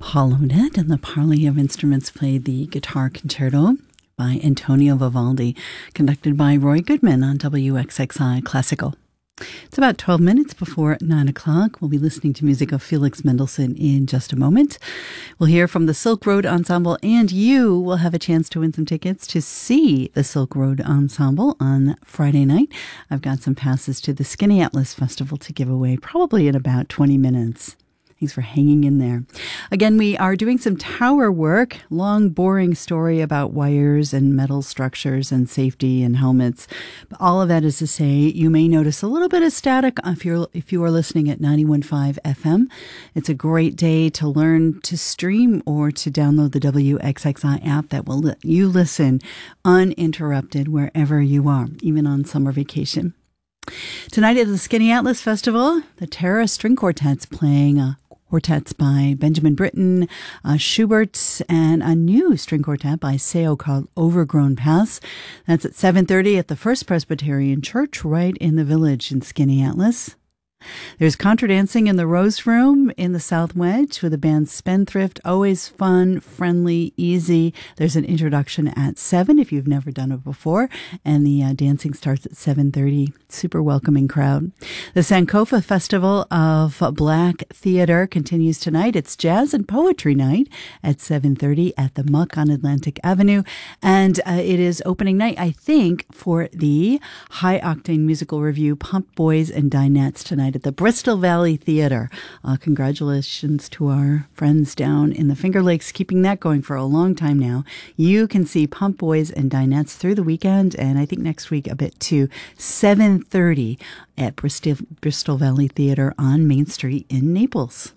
HollowNet and the Parley of Instruments played the Guitar Concerto by Antonio Vivaldi, conducted by Roy Goodman on WXXI Classical. It's about 12 minutes before 9 o'clock. We'll be listening to music of Felix Mendelssohn in just a moment. We'll hear from the Silk Road Ensemble, and you will have a chance to win some tickets to see the Silk Road Ensemble on Friday night. I've got some passes to the Skinny Atlas Festival to give away, probably in about 20 minutes. Thanks for hanging in there. Again, we are doing some tower work, long, boring story about wires and metal structures and safety and helmets. But all of that is to say, you may notice a little bit of static if you are listening at 91.5 FM. It's a great day to learn to stream or to download the WXXI app that will let you listen uninterrupted wherever you are, even on summer vacation. Tonight at the Skinny Atlas Festival, the Terra String Quartet's playing quartets by Benjamin Britten, Schubert, and a new string quartet by Seo called Overgrown Paths. That's at 7:30 at the First Presbyterian Church right in the village in Skinny Atlas. There's contra dancing in the Rose Room in the South Wedge with the band Spendthrift. Always fun, friendly, easy. There's an introduction at 7 if you've never done it before, and the dancing starts at 7:30. Super welcoming crowd. The Sankofa Festival of Black Theater continues tonight. It's jazz and poetry night at 7:30 at the Muck on Atlantic Avenue, and it is opening night, I think, for the High Octane Musical Review Pump Boys and Dinettes tonight at the Bristol Valley Theater. Congratulations to our friends down in the Finger Lakes, keeping that going for a long time now. You can see Pump Boys and Dinettes through the weekend, and I think next week a bit too. 7:30 at Bristol Valley Theater on Main Street in Naples.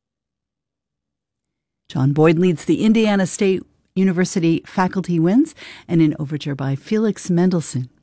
John Boyd leads the Indiana State University Faculty Winds and an overture by Felix Mendelssohn.